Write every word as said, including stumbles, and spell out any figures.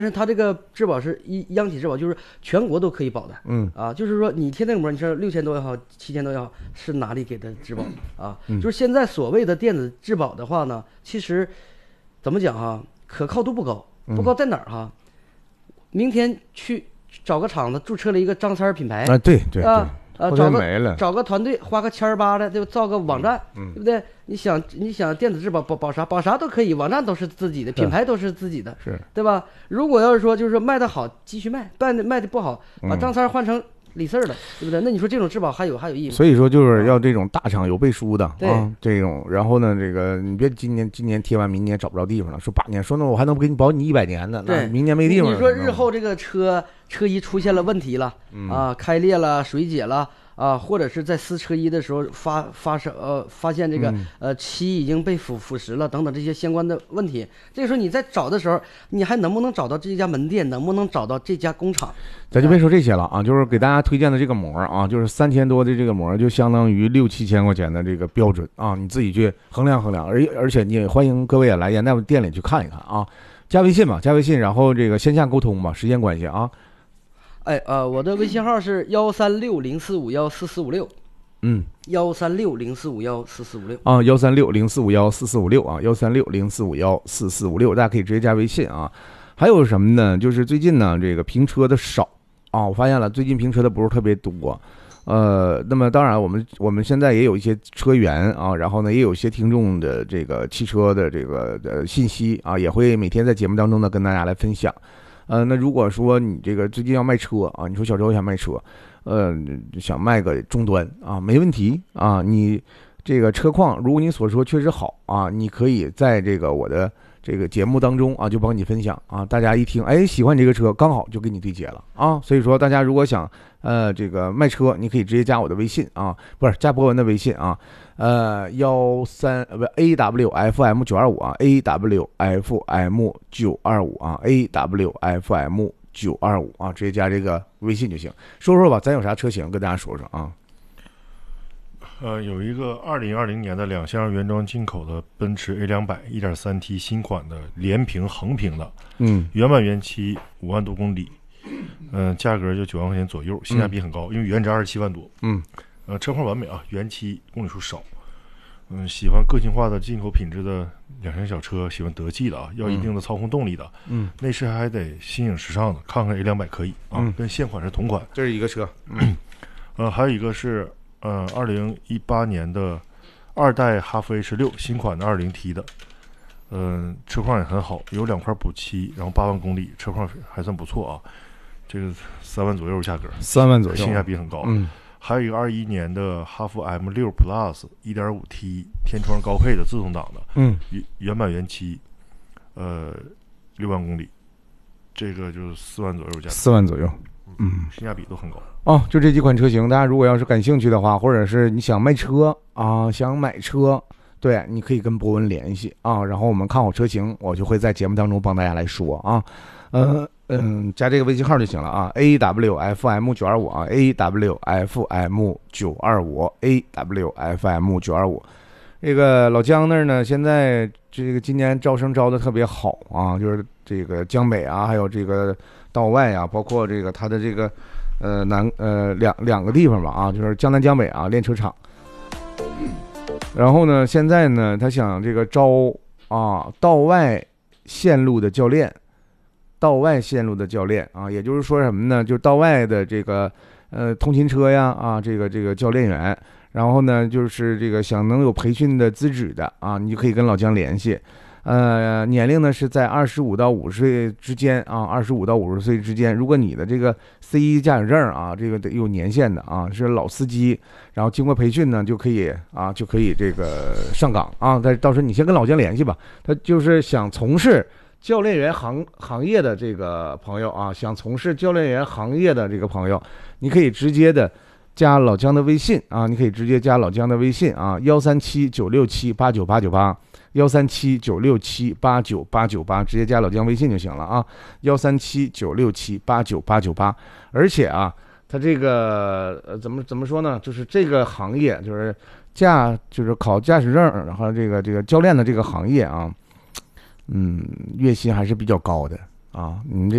但是它这个质保是一央企质保，就是全国都可以保的。 嗯啊，就是说你贴那个膜，你说六千多也好，七千多也好，是哪里给的质保啊？ 嗯就是现在所谓的电子质保的话呢，其实怎么讲哈，可靠度不高，不高在哪儿哈？明天去找个厂子注册了一个张三品牌啊，对对对， 啊。呃， 后找个天没了， 找个团队花个千儿八的，对吧？造个网站， 嗯嗯对不对？你想你想电子质保保保啥保啥都可以，网站都是自己的，品牌都是自己的， 是对吧？如果要是说就是说卖的好继续卖，卖的卖的不好，把嗯张三换成李四儿了，对不对？那你说这种质保还有还有意义吗？ 所以说就是要这种大厂有背书的对啊，这种，然后呢，这个你别今年今年贴完，明年找不着地方了，说八年，说那我还能给你保你一百年呢，那对， 明年没地方了。 你说日后这个车车衣出现了问题了， 嗯啊，开裂了、水解了。啊，或者是在撕车衣的时候发发生呃发现这个、 嗯、 呃漆已经被腐腐蚀了等等这些相关的问题，这个时候你在找的时候，你还能不能找到这家门店，能不能找到这家工厂？ 咱就别说这些了啊，就是给大家推荐的这个膜啊，就是三千多的这个膜，就相当于六七千块钱的这个标准啊，你自己去衡量衡量，而而且你也欢迎各位也来严大夫店里去看一看啊，加微信吧，加微信，然后这个线下沟通吧，时间关系啊。 哎呃，我的微信号是幺三六零四五幺四四五六， 嗯， 幺三六零四五幺四四五六啊，幺三六零四五幺四四五六啊，幺三六零四五幺四四五六，大家可以直接加微信啊。还有什么呢？就是最近呢，这个评车的少啊，我发现了，最近评车的不是特别多。呃，那么当然，我们我们现在也有一些车源啊，然后呢，也有一些听众的这个汽车的这个呃信息啊，也会每天在节目当中呢跟大家来分享。呃，那如果说你这个最近要卖车啊，你说小周想卖车，呃，想卖个终端啊，没问题啊。你这个车况，如果你所说确实好啊，你可以在这个我的这个节目当中啊，就帮你分享啊。大家一听，哎，喜欢这个车，刚好就给你对接了啊。所以说，大家如果想呃这个卖车，你可以直接加我的微信啊，不是加博文的微信啊。呃，幺三呃不 A W F M 九二五啊 ，A W F M 九二五啊 ，A W F M 九二五啊，直接加这个微信就行。说说吧，咱有啥车型跟大家说说啊？ 呃，有一个二零二零年的两厢原装进口的奔驰 A 两百 一点三 T 新款的连屏横屏的， 嗯， 原版原漆五万多公里，嗯、呃，价格就九万块钱左右，性价比很高，嗯、因为原值二十七万多， 嗯， 呃，车况完美啊，原漆公里数少。嗯，喜欢个性化的进口品质的两厢小车，喜欢德系的啊，要一定的操控动力的， 嗯， 内饰还得新颖时尚的，看看 A 两百可以啊， 嗯、 跟现款是同款。 这是一个车，嗯， 呃，还有一个是呃二零一八年的二代哈弗 H 六新款的 二点零 T 的，嗯、呃，车况也很好，有两块补漆，然后八万公里，车况还算不错啊，这个三万左右价格， 三万左右， 性价比很高， 嗯。 还有一个二一年的哈弗 M 六 Plus 一点五 T 天窗高配的自动挡的， 嗯， 原版原漆，呃，六万公里，这个就是四万左右价格， 四万左右，嗯， 性价比都很高。 哦，就这几款车型，大家如果要是感兴趣的话，或者是你想卖车啊，想买车，对，你可以跟博文联系啊，然后我们看好车型，我就会在节目当中帮大家来说啊，呃。嗯，加这个微信号就行了啊 ，A W F M 九二五啊 ，A W F M 九二五 ，A W F M 九二五。这个老姜那儿呢，现在这个今年招生招的特别好啊，就是这个江北啊，还有这个道外啊，包括这个他的这个呃南呃两两个地方吧啊，就是江南江北啊练车场。然后呢，现在呢，他想这个招啊道外线路的教练。道外线路的教练啊，也就是说什么呢？就道外的这个呃通勤车呀啊，这个这个教练员，然后呢就是这个想能有培训的资质的啊，你就可以跟老姜联系。呃，年龄呢是在二十五到五十岁之间啊，二十五到五十岁之间。如果你的这个 C 一 驾驶证啊，这个得有年限的啊，是老司机，然后经过培训呢，就可以啊就可以这个上岗啊。但到时候你先跟老姜联系吧，他就是想从事。教练员行行业的这个朋友啊，想从事教练员行业的这个朋友，你可以直接的加老姜的微信啊，你可以直接加老姜的微信啊，幺三七九六七八九八九八，幺三七九六七八九八九八，直接加老姜微信就行了啊，幺三七九六七八九八九八。而且啊，他这个呃怎么怎么说呢？就是这个行业，就是驾就是考驾驶证，然后这个这个教练的这个行业啊。嗯，月薪还是比较高的啊，你们这